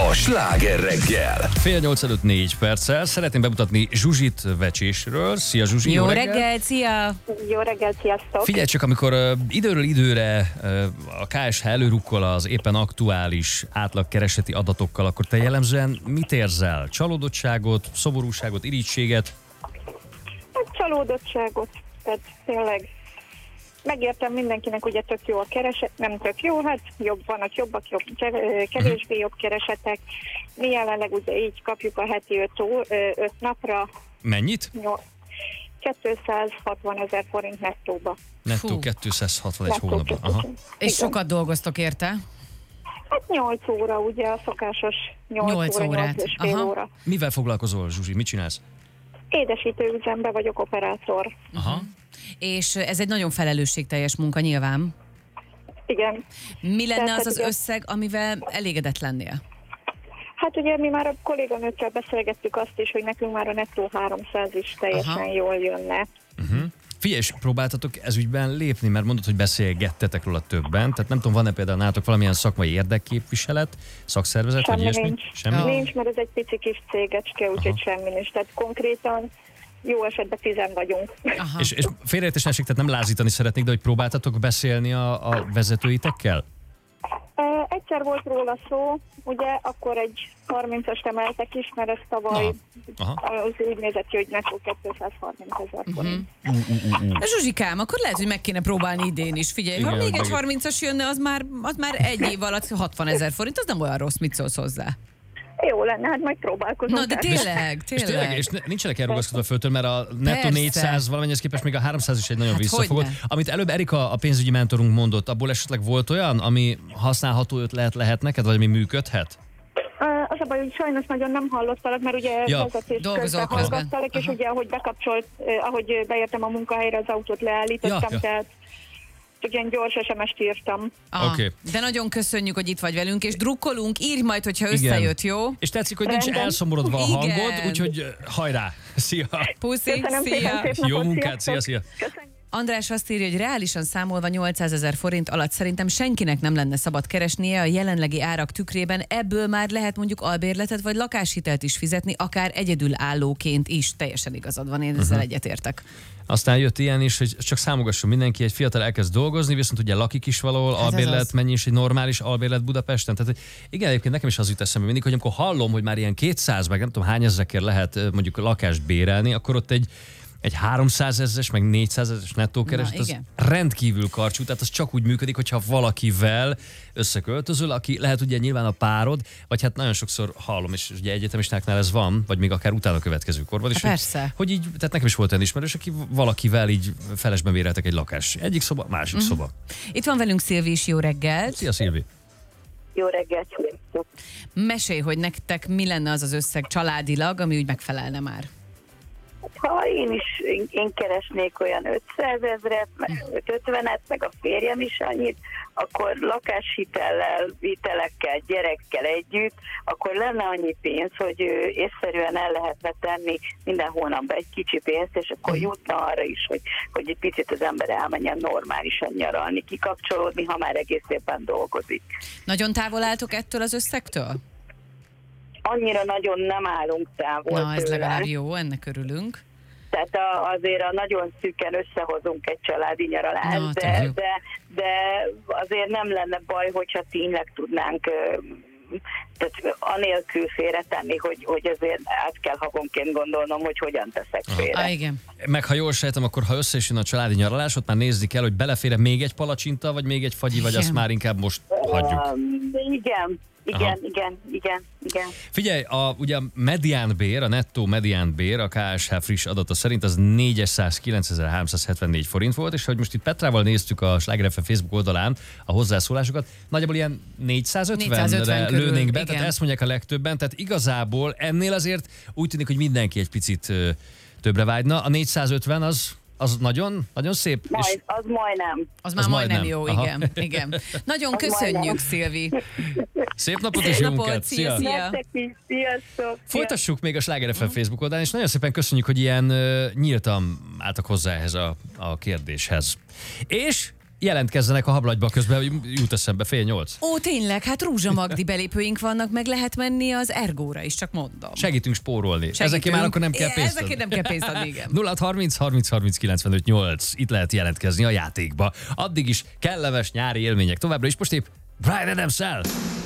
a Sláger reggel. Fél 8 előtt 4 perccel. Szeretném bemutatni Zsuzsit Vecsésről. Szia Zsuzsi, jó reggelt, szia! Jó reggelt, sziasztok! Figyelj csak, amikor időről időre a KSH előrukkol az éppen aktuális átlagkereseti adatokkal, akkor te jellemzően mit érzel? Csalódottságot, szomorúságot, irítséget? Csalódottságot, tehát tényleg megértem mindenkinek, ugye tök jó a kereset, nem tök jó, hát jobb vannak jobbak, kevésbé jobb keresetek. Mi jelenleg ugye így kapjuk a heti 5 napra. Mennyit? 260 000 forint nettóba. Nettó 260 egy hónapban. Aha. És sokat dolgoztok érte? Hát 8 óra, ugye a szokásos 8 óra, 8 és fél óra. Mivel foglalkozol, Zsuzsi? Mit csinálsz? Édesítőüzemben vagyok operátor. Aha. És ez egy nagyon felelősségteljes munka nyilván. Igen. Mi lenne Tehát, az ugye, összeg, amivel elégedett lennél? Hát ugye mi már a kolléganőkkel beszélgettük azt is, hogy nekünk már a nettó 300 is teljesen jól jönne. Figyelj, és próbáltatok ezügyben lépni, mert mondod, hogy beszélgettetek róla többen, tehát nem tudom, van-e például nálatok valamilyen szakmai érdekképviselet, szakszervezet, Semmi vagy ilyesmi? nincs. Semmi? Nincs, mert ez egy pici kis cégecske, úgyhogy semmi nincs. Tehát konkrétan jó esetben 10 vagyunk. És félreértés ne esik, tehát nem lázítani szeretnék, de hogy próbáltatok beszélni a vezetőitekkel? Egyszer volt róla szó, ugye, akkor egy 30-ast emeltek is, mert ez tavaly az úgy nézett ki, hogy nettó 230 000 forint. Zsuzsikám, akkor lehet, hogy meg kéne próbálni idén is. Figyelj, igen, ha még egy meg... 30-as jönne, az már egy év alatt 60 000 forint, az nem olyan rossz, mit szólsz hozzá? Jó lenne, hát majd próbálkozunk. Na, de tényleg. És nincsenek elrugaszkodva földtől, mert a nettó 400 valamennyihez képest még a 300 is egy nagyon visszafogott. Amit előbb Erika, a pénzügyi mentorunk mondott, abból esetleg volt olyan, ami használható ötlet lehet neked, vagy ami működhet? Az a baj, hogy sajnos nagyon nem hallottalak, mert ugye vezetés közben hallgattalak, és ugye ahogy bekapcsolt, ahogy beértem a munkahelyre, az autót leállítottam, tehát csak ilyen gyors SMS-t írtam. Okay. De nagyon köszönjük, hogy itt vagy velünk, és drukkolunk, írj majd, hogyha összejött, jó? És tetszik, hogy nincs elszomorodva a hangod, úgyhogy hajrá! Szia! Puszi, szia! Jó munkát, szia! András azt írja, hogy reálisan számolva 800 000 forint alatt szerintem senkinek nem lenne szabad keresnie a jelenlegi árak tükrében, ebből már lehet mondjuk albérletet vagy lakáshitelt is fizetni, akár egyedülállóként is. Teljesen igazad van, én ezzel egyetértek. Aztán jött ilyen is, hogy csak számogasson mindenki, egy fiatal elkezd dolgozni, viszont ugye lakik is valahol, albérlet, mennyi is egy normális albérlet Budapesten. Tehát igen, egyébként nekem is az jut eszembe mindig, hogy amikor hallom, hogy már ilyen 200, meg nem tudom hány ezrekért lehet mondjuk lakást bérelni, akkor ott egy 300 000-es, meg 400 000-es nettó kereset, az rendkívül karcsú, tehát az csak úgy működik, hogyha valakivel összeköltözöl, aki lehet ugye nyilván a párod, vagy hát nagyon sokszor hallom, és ugye egyetemistáknál ez van, vagy még akár utána következő korban is, hogy így, tehát nekem is volt olyan ismerős, aki valakivel így felesben béreltek egy lakás. Egyik szoba, másik szoba. Itt van velünk Szilvi is, jó reggelt! Szia Szilvi! Jó reggelt! Mesélj, hogy nektek mi lenne az az összeg családilag, ami úgy megfelelne már? Ha én keresnék olyan 500 000-et, meg 550-et, meg a férjem is annyit, akkor lakáshitellel, hitelekkel, gyerekkel együtt, akkor lenne annyi pénz, hogy észszerűen el lehetne tenni minden hónapban egy kicsi pénzt, és akkor jutna arra is, hogy egy picit az ember elmenjen normálisan nyaralni, kikapcsolódni, ha már egész évben dolgozik. Nagyon távol álltok ettől az összegtől? Annyira nagyon nem állunk távol. Na, ez legalább jó, ennek örülünk. Tehát azért nagyon szűken összehozunk egy családi nyaralást, de azért nem lenne baj, hogyha tényleg tudnánk tehát anélkül félretenni, hogy azért át kell havonként gondolnom, hogy hogyan teszek félre. Igen. Meg ha jól sejtem, akkor ha össze is jön a családi nyaralás, ott már nézni kell, hogy belefér még egy palacsinta, vagy még egy fagyi, vagy azt már inkább most hagyjuk. Igen. Figyelj, ugye a mediánbér, a nettó mediánbér, a KSH friss adata szerint az 409.374 forint volt, és hogy most itt Petrával néztük a Sláger FM Facebook oldalán a hozzászólásokat, nagyjából ilyen 450-re lőnénk be, tehát ezt mondják a legtöbben, tehát igazából ennél azért úgy tűnik, hogy mindenki egy picit többre vágyna. A 450 az nagyon, nagyon szép. Az majdnem. Az már majdnem jó, igen. Nagyon köszönjük, Szilvi. Szép napot és jó munkát. Szia. Sziasztok. Folytassuk még a Sláger FM Facebook oldalán, és nagyon szépen köszönjük, hogy ilyen nyíltan álltak hozzá ehhez a kérdéshez. És jelentkezzenek a hablagyba, közben jut eszembe 7:30. Ó, tényleg, hát Rúzsa Magdi belépőink vannak, meg lehet menni az Ergóra is, csak mondom. Segítünk spórolni. Ezekért már akkor nem kell pénzt adni. Ezekért nem kell pénzt adni, igen. 0630 30 30 95 8. Itt lehet jelentkezni a játékba. Addig is kellemes nyári élmények. Továbbra is most épp Bryan Adams-szel.